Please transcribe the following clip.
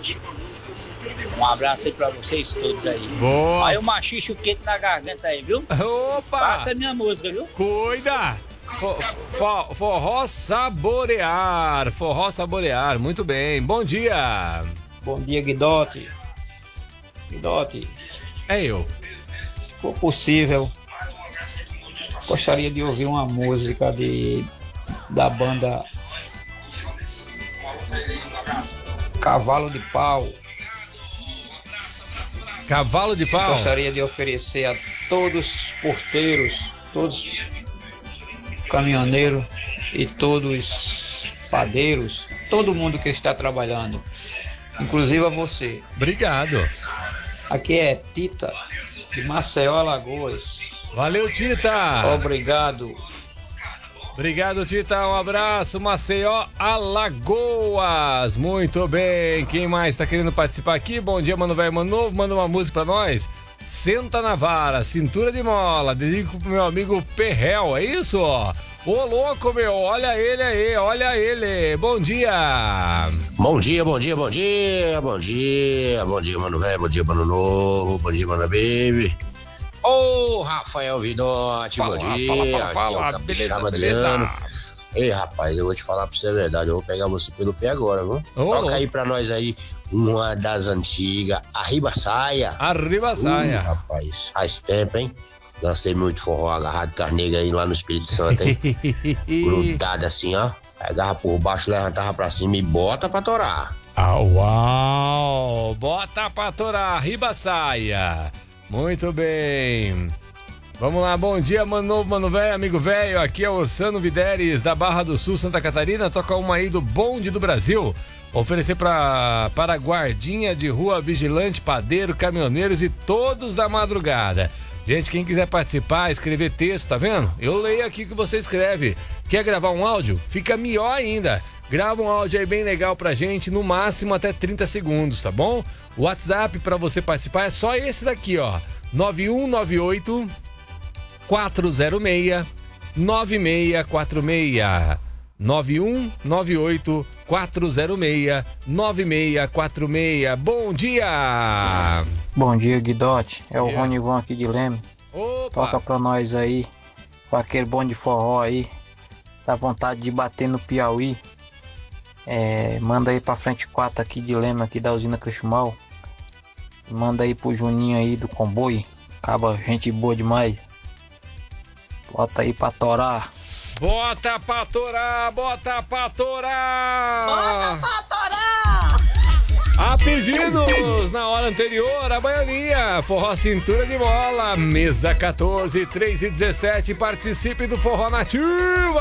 Um abraço aí pra vocês todos aí. Boa. Aí o machixe quente na garganta aí, viu? Opa! Passa a minha música, viu? Cuida! Forró saborear, muito bem. Bom dia! Bom dia, Guidotti. Guidotti, É eu. se for possível, gostaria de ouvir uma música da banda Cavalo de Pau. Cavalo de Pau. Gostaria de oferecer a todos os porteiros, todos os caminhoneiros e todos os padeiros, todo mundo que está trabalhando, inclusive a você. Obrigado. Aqui é Tita, de Maceió, Alagoas. Valeu, Tita. Obrigado. Obrigado, Tita. Um abraço, Maceió, Alagoas. Muito bem. Quem mais tá querendo participar aqui? Bom dia, mano velho, mano novo. Manda uma música pra nós. Senta na vara, cintura de mola. Dedico pro meu amigo Perrel. É isso? Ô, louco, meu. Olha ele aí, olha ele. Bom dia. Bom dia, bom dia, bom dia, bom dia, bom dia, mano velho, bom dia, mano novo, bom dia, mano baby. Ô, Rafael Vidotti, bom dia. Fala, beleza. Adriano. Ei, rapaz, eu vou te falar pra você a verdade, eu vou pegar você pelo pé agora, viu? Toca aí pra nós aí uma das antigas, Arriba Saia. Arriba Saia. Rapaz, faz tempo, hein? Dancei muito forró agarrado com as negras aí lá no Espírito Santo, hein? Grudado assim, ó. Pegava por baixo, levantava pra cima e bota pra torar. Uau! Bota pra torar, Arriba Saia. Muito bem. Vamos lá, bom dia, mano novo, mano velho, amigo velho. Aqui é o Ursano Videres, da Barra do Sul, Santa Catarina. Toca uma aí do Bonde do Brasil. Oferecer para guardinha de rua, vigilante, padeiro, caminhoneiros e todos da madrugada. Gente, quem quiser participar, escrever texto, tá vendo? Eu leio aqui o que você escreve. Quer gravar um áudio? Fica melhor ainda. Grava um áudio aí bem legal pra gente, no máximo até 30 segundos, tá bom? O WhatsApp pra você participar é só esse daqui, ó. 9198 406 9646. 9198 406 9646. Bom dia! Bom dia, Guidotti. É o Rony Ivan aqui de Leme. Opa! Toca pra nós aí, com aquele bom de forró aí. Dá vontade de bater no Piauí. Manda aí pra frente 4 aqui de Leme, aqui da usina Cristumal. Manda aí pro Juninho aí do comboio. Acaba gente boa demais. Bota aí pra torar. Bota pra torar, bota pra torar! Bota pra torar! A pedidos na hora anterior, a baianinha, forró cintura de bola, mesa 14, 3 e 17, participe do Forró Nativa!